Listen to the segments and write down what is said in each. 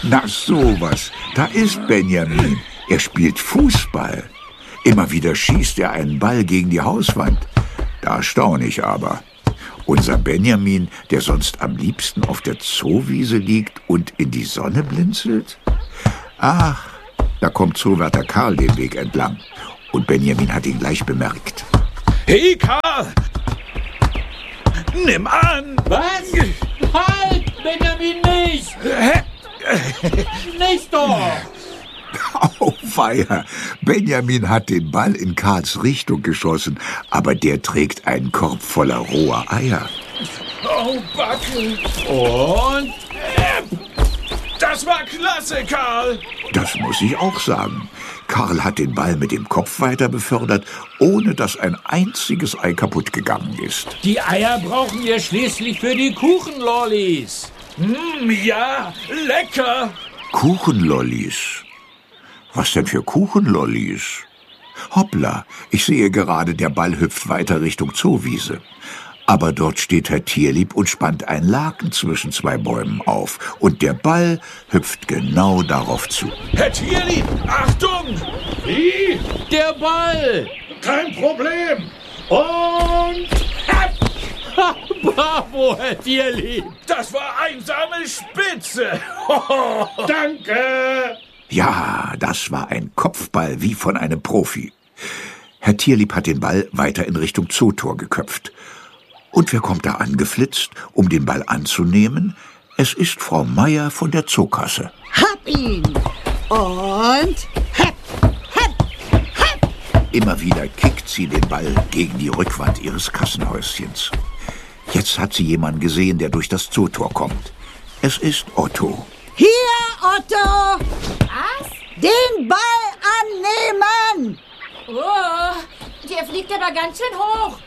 Na sowas, da ist Benjamin. Er spielt Fußball. Immer wieder schießt er einen Ball gegen die Hauswand. Da staune ich aber. Unser Benjamin, der sonst am liebsten auf der Zoowiese liegt und in die Sonne blinzelt? Ach, da kommt Zoowärter Karl den Weg entlang. Und Benjamin hat ihn gleich bemerkt. Hey, Karl! Nimm an! Was? Halt, Benjamin, nicht! Hä? Nicht doch! Auweia, Benjamin hat den Ball in Karls Richtung geschossen, aber der trägt einen Korb voller roher Eier. Oh, Backe! Und? Das war klasse, Karl! Das muss ich auch sagen. Karl hat den Ball mit dem Kopf weiter befördert, ohne dass ein einziges Ei kaputt gegangen ist. Die Eier brauchen wir schließlich für die Kuchenlollis. Ja, lecker! Kuchenlollis? Was denn für Kuchenlollis? Hoppla, ich sehe gerade, der Ball hüpft weiter Richtung Zoowiese. Aber dort steht Herr Tierlieb und spannt ein Laken zwischen zwei Bäumen auf. Und der Ball hüpft genau darauf zu. Herr Tierlieb, Achtung! Wie? Der Ball! Kein Problem! Und... Ha, bravo, Herr Tierlieb! Das war einsame Spitze! Danke! Ja, das war ein Kopfball wie von einem Profi. Herr Tierlieb hat den Ball weiter in Richtung Zootor geköpft. Und wer kommt da angeflitzt, um den Ball anzunehmen? Es ist Frau Meier von der Zookasse. Hab ihn! Und hepp, hepp, hepp! Immer wieder kickt sie den Ball gegen die Rückwand ihres Kassenhäuschens. Jetzt hat sie jemanden gesehen, der durch das Zootor kommt. Es ist Otto. Hier, Otto! Was? Den Ball annehmen! Oh, der fliegt aber ganz schön hoch.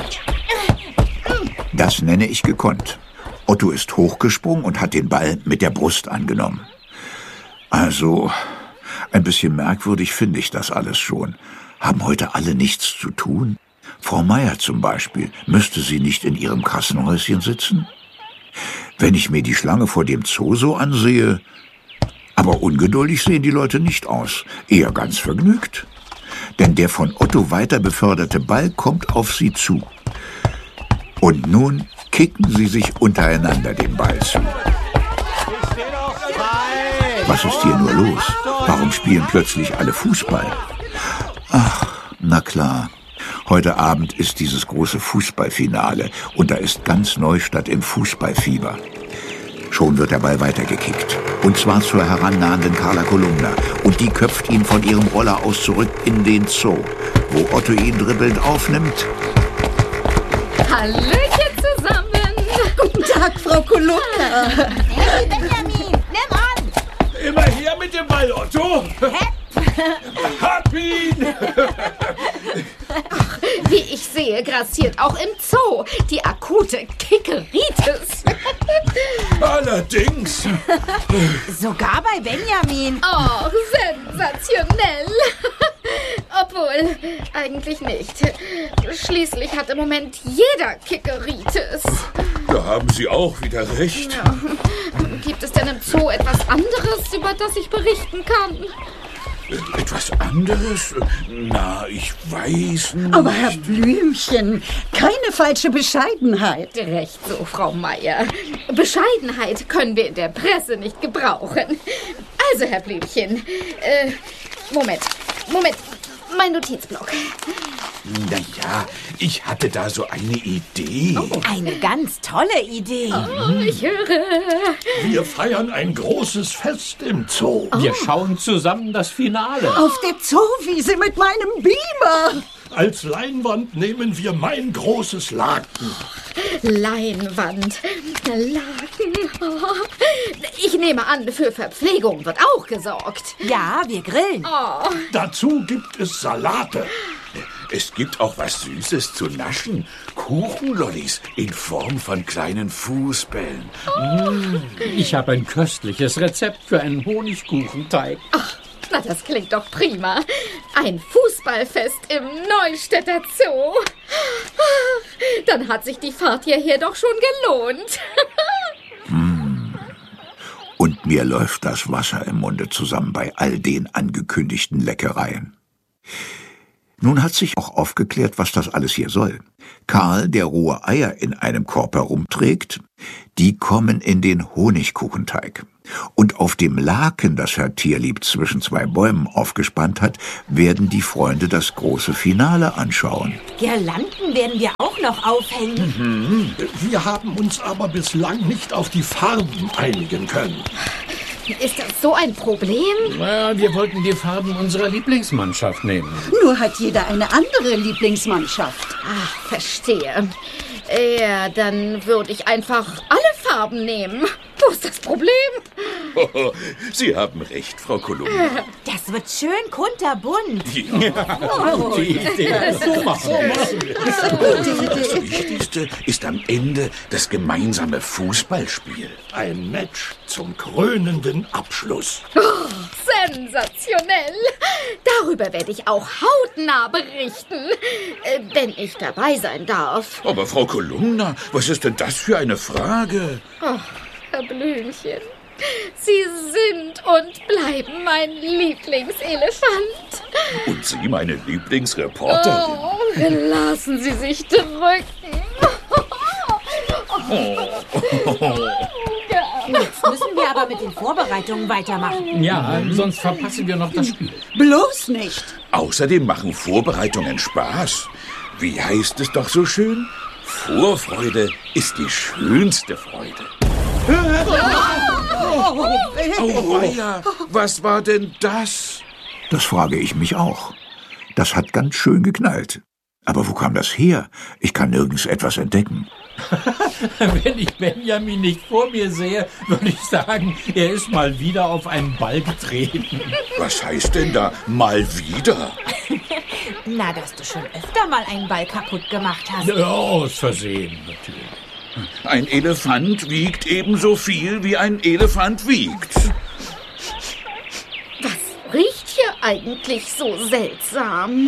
Das nenne ich gekonnt. Otto ist hochgesprungen und hat den Ball mit der Brust angenommen. Also, ein bisschen merkwürdig finde ich das alles schon. Haben heute alle nichts zu tun? Frau Meier zum Beispiel, müsste sie nicht in ihrem Kassenhäuschen sitzen? Wenn ich mir die Schlange vor dem Zoo so ansehe, aber ungeduldig sehen die Leute nicht aus, eher ganz vergnügt. Denn der von Otto weiter beförderte Ball kommt auf sie zu. Und nun kicken sie sich untereinander den Ball zu. Was ist hier nur los? Warum spielen plötzlich alle Fußball? Ach, na klar. Heute Abend ist dieses große Fußballfinale und da ist ganz Neustadt im Fußballfieber. Schon wird der Ball weitergekickt. Und zwar zur herannahenden Carla Kolumna. Und die köpft ihn von ihrem Roller aus zurück in den Zoo, wo Otto ihn dribbelnd aufnimmt. Hallöchen zusammen. Guten Tag, Frau Kolumna. Hey, Benjamin, nimm an. Immer her mit dem Ball, Otto! Hab ihn! Wie ich sehe, grassiert auch im Zoo die akute Kickeritis. Allerdings! Sogar bei Benjamin. Oh, sensationell. Obwohl, eigentlich nicht. Schließlich hat im Moment jeder Kickeritis. Da haben Sie auch wieder recht. Ja. Gibt es denn im Zoo etwas anderes, über das ich berichten kann? Etwas anderes? Na, ich weiß nicht. Aber Herr Blümchen, keine falsche Bescheidenheit. Recht so, Frau Meier. Bescheidenheit können wir in der Presse nicht gebrauchen. Also, Herr Blümchen, Moment, mein Notizblock. Naja, ich hatte da so eine Idee. Eine ganz tolle Idee. Oh, ich höre. Wir feiern ein großes Fest im Zoo. Wir schauen zusammen das Finale. Auf der Zoowiese mit meinem Beamer. Als Leinwand nehmen wir mein großes Laken. Leinwand, Laken. Oh. Ich nehme an, für Verpflegung wird auch gesorgt. Ja, wir grillen. Oh, Dazu gibt es Salate. Es gibt auch was Süßes zu naschen. Kuchenlollis in Form von kleinen Fußbällen. Ich habe ein köstliches Rezept für einen Honigkuchenteig. na, das klingt doch prima. Ein Fußballfest im Neustädter Zoo. Dann hat sich die Fahrt hierher doch schon gelohnt. Und mir läuft das Wasser im Munde zusammen bei all den angekündigten Leckereien. Nun hat sich auch aufgeklärt, was das alles hier soll. Karl, der rohe Eier in einem Korb herumträgt, die kommen in den Honigkuchenteig. Und auf dem Laken, das Herr Tierlieb zwischen 2 Bäumen aufgespannt hat, werden die Freunde das große Finale anschauen. Girlanden werden wir auch noch aufhängen. Wir haben uns aber bislang nicht auf die Farben einigen können. Ist das so ein Problem? Naja, wir wollten die Farben unserer Lieblingsmannschaft nehmen. Nur hat jeder eine andere Lieblingsmannschaft. Ach, verstehe. Ja, dann würde ich einfach alle Farben nehmen. Wo ist das Problem? Sie haben recht, Frau Kolumna. Das wird schön kunterbunt. Die Idee. So machen wir. Das Wichtigste ist am Ende das gemeinsame Fußballspiel. Ein Match zum krönenden Abschluss. Sensationell. Darüber werde ich auch hautnah berichten, wenn ich dabei sein darf. Aber Frau Kolumna, was ist denn das für eine Frage? Ach, Herr Blümchen, Sie sind und bleiben mein Lieblingselefant. Und Sie, meine Lieblingsreporterin. Oh, lassen Sie sich drücken. Jetzt müssen wir aber mit den Vorbereitungen weitermachen. Ja, sonst verpassen wir noch das Spiel. Bloß nicht. Außerdem machen Vorbereitungen Spaß. Wie heißt es doch so schön? Vorfreude ist die schönste Freude. Oh, weia, was war denn das? Das frage ich mich auch. Das hat ganz schön geknallt. Aber wo kam das her? Ich kann nirgends etwas entdecken. Wenn ich Benjamin nicht vor mir sehe, würde ich sagen, er ist mal wieder auf einen Ball getreten. Was heißt denn da mal wieder? Na, dass du schon öfter mal einen Ball kaputt gemacht hast. Ja, aus Versehen natürlich. Ein Elefant wiegt ebenso viel, wie ein Elefant wiegt. Was riecht hier eigentlich so seltsam?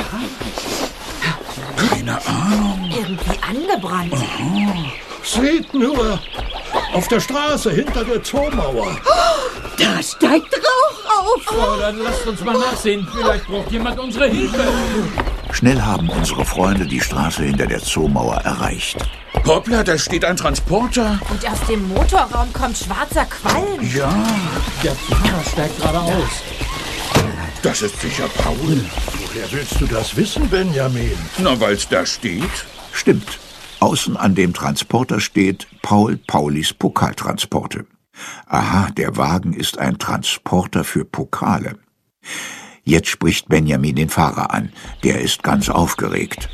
Keine Ahnung. Irgendwie angebrannt. Seht nur, auf der Straße hinter der Zoomauer. Da steigt Rauch auf. Oh, dann lasst uns mal nachsehen. Vielleicht braucht jemand unsere Hilfe. Schnell haben unsere Freunde die Straße hinter der Zoomauer erreicht. Hoppla, da steht ein Transporter. Und aus dem Motorraum kommt schwarzer Qualm. Ja, Der Fahrer steigt gerade aus. das ist sicher Paul. Woher willst du das wissen, Benjamin? Na, weil's da steht. Stimmt. Außen an dem Transporter steht Paulis Pokaltransporte. Aha, der Wagen ist ein Transporter für Pokale. Jetzt spricht Benjamin den Fahrer an. Der ist ganz aufgeregt.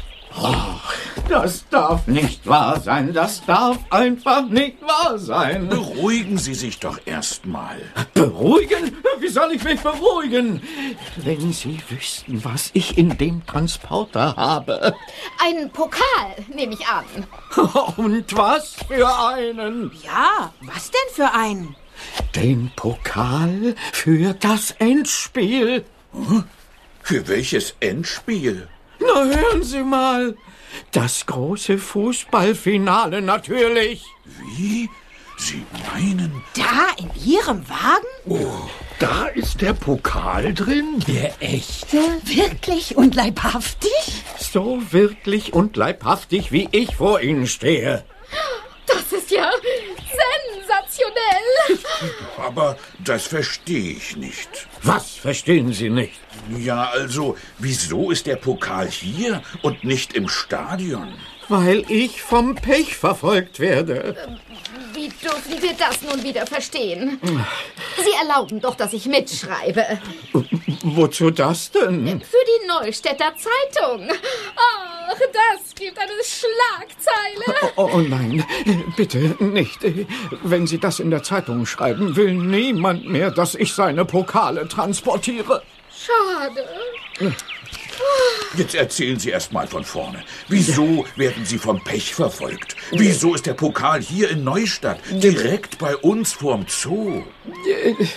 Das darf nicht wahr sein. Das darf einfach nicht wahr sein. Beruhigen Sie sich doch erstmal. Beruhigen? Wie soll ich mich beruhigen? Wenn Sie wüssten, was ich in dem Transporter habe. Ein Pokal, nehme ich an. Und was für einen? Ja, was denn für einen? Den Pokal für das Endspiel. Für welches Endspiel? Na, hören Sie mal. Das große Fußballfinale natürlich. Wie? Sie meinen... Da, in Ihrem Wagen? Da ist der Pokal drin. Der echte? Wirklich und leibhaftig? So wirklich und leibhaftig, wie ich vor Ihnen stehe. Das ist ja sensationell. Aber das verstehe ich nicht. Was verstehen Sie nicht? Ja, also, wieso ist der Pokal hier und nicht im Stadion? Weil ich vom Pech verfolgt werde. Wie dürfen wir das nun wieder verstehen? Sie erlauben doch, dass ich mitschreibe. Wozu das denn? Für die Neustädter Zeitung. Ach, das gibt eine Schlagzeile. Oh nein, bitte nicht. Wenn Sie das in der Zeitung schreiben, will niemand mehr, dass ich seine Pokale transportiere. Schade. Jetzt erzählen Sie erst mal von vorne. Wieso werden Sie vom Pech verfolgt? Wieso ist der Pokal hier in Neustadt, direkt bei uns vorm Zoo?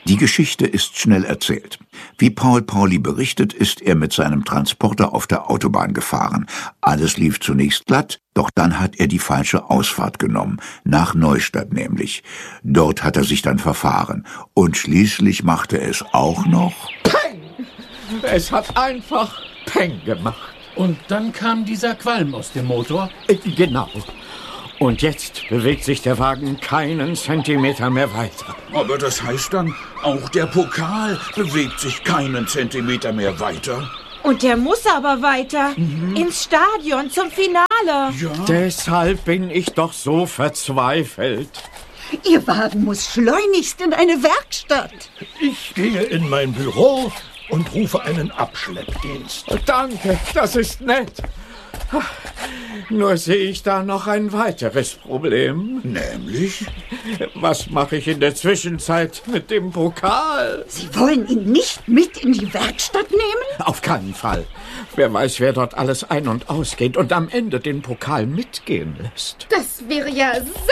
Die Geschichte ist schnell erzählt. Wie Paul Pauli berichtet, ist er mit seinem Transporter auf der Autobahn gefahren. Alles lief zunächst glatt, doch dann hat er die falsche Ausfahrt genommen, nach Neustadt nämlich. Dort hat er sich dann verfahren. Und schließlich machte es auch noch... Peng! Es hat einfach Peng gemacht. Und dann kam dieser Qualm aus dem Motor? Genau. Und jetzt bewegt sich der Wagen keinen Zentimeter mehr weiter. Aber das heißt dann, auch der Pokal bewegt sich keinen Zentimeter mehr weiter. Und der muss aber weiter. Ins Stadion, zum Finale. Ja. Deshalb bin ich doch so verzweifelt. Ihr Wagen muss schleunigst in eine Werkstatt. Ich gehe in mein Büro und rufe einen Abschleppdienst. Danke, das ist nett. Nur sehe ich da noch ein weiteres Problem. Nämlich? Was mache ich in der Zwischenzeit mit dem Pokal? Sie wollen ihn nicht mit in die Werkstatt nehmen? Auf keinen Fall. Wer weiß, wer dort alles ein- und ausgeht und am Ende den Pokal mitgehen lässt. Das wäre ja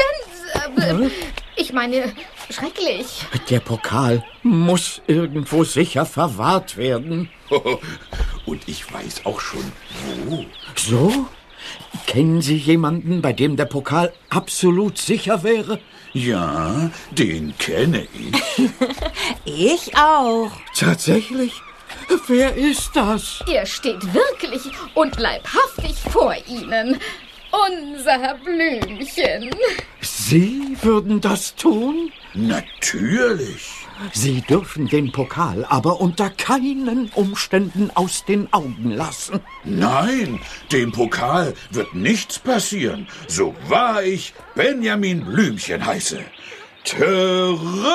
ich meine, schrecklich. Der Pokal muss irgendwo sicher verwahrt werden. Und ich weiß auch schon, wo. So? Kennen Sie jemanden, bei dem der Pokal absolut sicher wäre? Ja, den kenne ich. Ich auch. Tatsächlich? Wer ist das? Er steht wirklich und leibhaftig vor Ihnen. Unser Blümchen. Sie würden das tun? Natürlich. Sie dürfen den Pokal aber unter keinen Umständen aus den Augen lassen. Nein, dem Pokal wird nichts passieren, so wahr ich Benjamin Blümchen heiße. Terrain!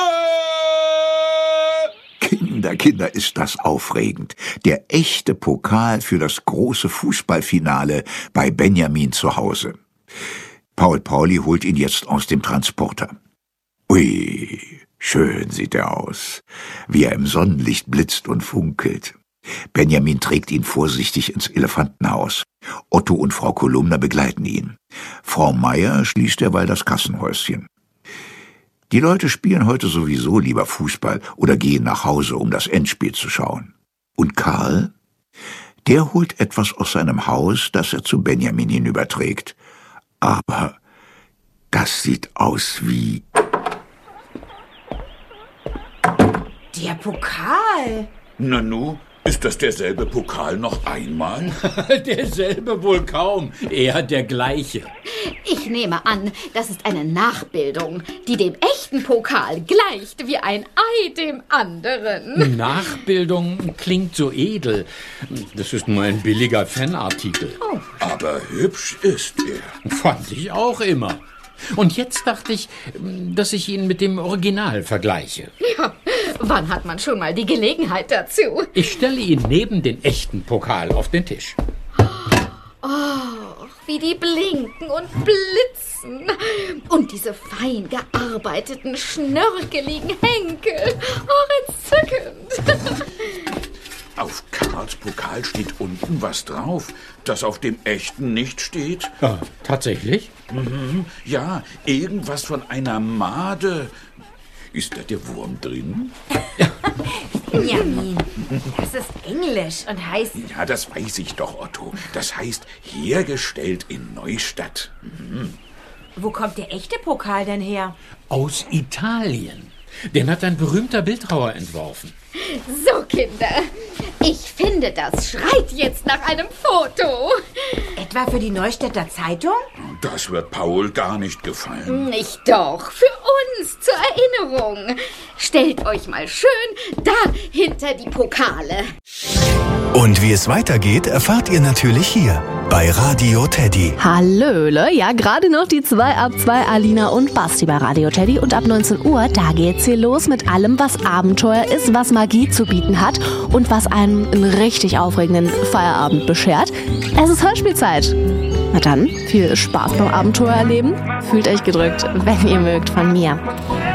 Kinder, ist das aufregend. Der echte Pokal für das große Fußballfinale bei Benjamin zu Hause. Paul Pauli holt ihn jetzt aus dem Transporter. Ui, schön sieht er aus, wie er im Sonnenlicht blitzt und funkelt. Benjamin trägt ihn vorsichtig ins Elefantenhaus. Otto und Frau Kolumna begleiten ihn. Frau Meier schließt derweil das Kassenhäuschen. Die Leute spielen heute sowieso lieber Fußball oder gehen nach Hause, um das Endspiel zu schauen. Und Karl? Der holt etwas aus seinem Haus, das er zu Benjamin hinüberträgt. Aber das sieht aus wie... Der Pokal. Nanu, ist das derselbe Pokal noch einmal? Derselbe wohl kaum, eher der gleiche. Ich nehme an, das ist eine Nachbildung, die dem echten Pokal gleicht wie ein Ei dem anderen. Nachbildung klingt so edel. Das ist nur ein billiger Fanartikel. Oh. Aber hübsch ist er. Fand ich auch immer. Und jetzt dachte ich, dass ich ihn mit dem Original vergleiche. Ja, wann hat man schon mal die Gelegenheit dazu? Ich stelle ihn neben den echten Pokal auf den Tisch. Oh, wie die blinken und blitzen. Und diese fein gearbeiteten, schnörkeligen Henkel. Oh, entzückend. Auf Karls Pokal steht unten was drauf, das auf dem echten nicht steht. Ah, tatsächlich? Ja, irgendwas von einer Made. Ist da der Wurm drin? Benjamin, das ist Englisch und heißt... Ja, das weiß ich doch, Otto. Das heißt, hergestellt in Neustadt. Wo kommt der echte Pokal denn her? Aus Italien. Den hat ein berühmter Bildhauer entworfen. So, Kinder, ich finde, das schreit jetzt nach einem Foto. Etwa für die Neustädter Zeitung? Das wird Paul gar nicht gefallen. Nicht doch, für uns zur Erinnerung. Stellt euch mal schön da hinter die Pokale. Und wie es weitergeht, erfahrt ihr natürlich hier bei Radio Teddy. Hallöle, ja, gerade noch die 2 ab 2 Alina und Basti bei Radio Teddy. Und ab 19 Uhr, da geht's hier los mit allem, was Abenteuer ist, was Magie zu bieten hat und was einen richtig aufregenden Feierabend beschert. Es ist Hörspielzeit. Na dann, viel Spaß beim Abenteuer erleben. Fühlt euch gedrückt, wenn ihr mögt, von mir.